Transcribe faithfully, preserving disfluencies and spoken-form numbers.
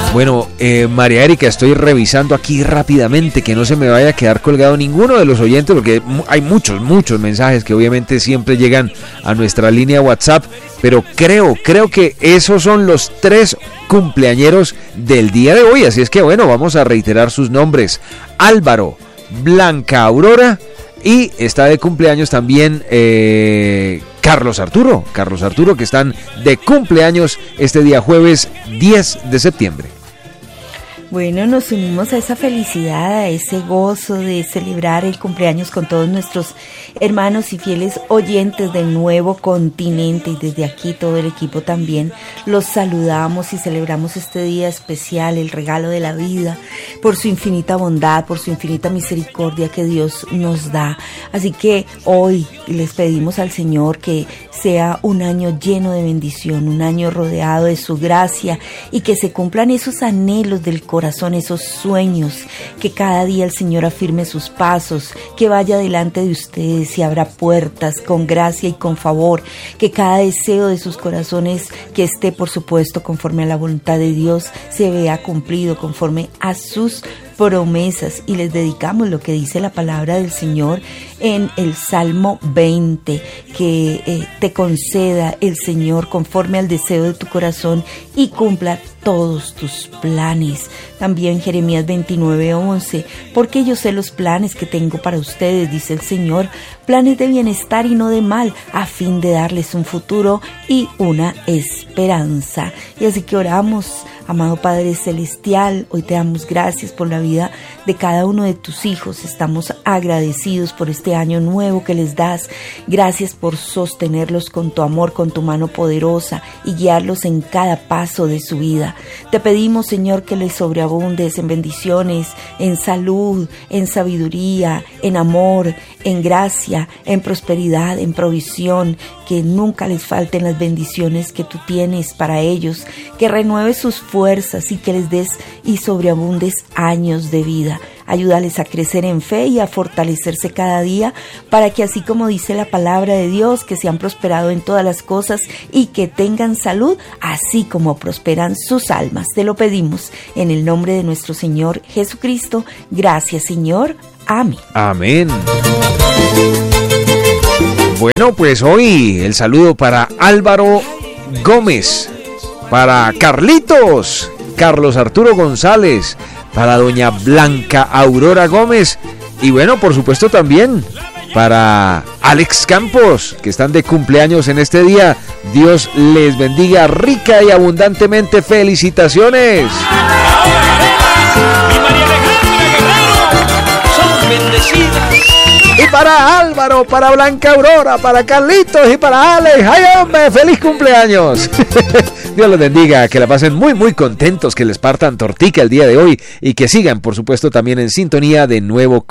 Bueno, eh, María Erika, estoy revisando aquí rápidamente que no se me vaya a quedar colgado ninguno de los oyentes, porque hay muchos, muchos mensajes que obviamente siempre llegan a nuestra línea WhatsApp, pero creo, creo que esos son los tres cumpleañeros del día de hoy, así es que bueno, vamos a reiterar sus nombres: Álvaro, Blanca Aurora, y está de cumpleaños también eh, Carlos Arturo, Carlos Arturo, que están de cumpleaños este día jueves diez de septiembre. Bueno, nos unimos a esa felicidad, a ese gozo de celebrar el cumpleaños con todos nuestros hermanos y fieles oyentes del Nuevo Continente, y desde aquí todo el equipo también los saludamos y celebramos este día especial, el regalo de la vida, por su infinita bondad, por su infinita misericordia que Dios nos da. Así que hoy les pedimos al Señor que sea un año lleno de bendición, un año rodeado de su gracia, y que se cumplan esos anhelos del corazón, esos sueños, que cada día el Señor afirme sus pasos, que vaya delante de ustedes y abra puertas con gracia y con favor, que cada deseo de sus corazones, que esté por supuesto conforme a la voluntad de Dios, se vea cumplido conforme a sus promesas. Y les dedicamos lo que dice la palabra del Señor en el Salmo veinte, que eh, te conceda el Señor conforme al deseo de tu corazón y cumpla todos tus planes. También Jeremías veintinueve once, porque yo sé los planes que tengo para ustedes, dice el Señor, planes de bienestar y no de mal, a fin de darles un futuro y una esperanza. Y así que oramos. Amado Padre Celestial, hoy te damos gracias por la vida de cada uno de tus hijos. Estamos agradecidos por este año nuevo que les das. Gracias por sostenerlos con tu amor, con tu mano poderosa, y guiarlos en cada paso de su vida. Te pedimos, Señor, que les sobreabundes en bendiciones, en salud, en sabiduría, en amor, en gracia, en prosperidad, en provisión, que nunca les falten las bendiciones que tú tienes para ellos, que renueves sus fuerzas y que les des y sobreabundes años de vida. Ayúdales a crecer en fe y a fortalecerse cada día, para que así como dice la palabra de Dios, que sean prosperados en todas las cosas y que tengan salud, así como prosperan sus almas. Te lo pedimos en el nombre de nuestro Señor Jesucristo. Gracias, Señor. Amén. Amén. Bueno, pues hoy el saludo para Álvaro Gómez, para Carlitos, Carlos Arturo González, para doña Blanca Aurora Gómez, y bueno, por supuesto también para Alex Campos, que están de cumpleaños en este día. Dios les bendiga rica y abundantemente. ¡Felicitaciones! Y para Álvaro, para Blanca Aurora, para Carlitos y para Alex. ¡Ay, hombre! ¡Feliz cumpleaños! Dios los bendiga, que la pasen muy muy contentos, que les partan tortica el día de hoy y que sigan por supuesto también en sintonía de Nuevo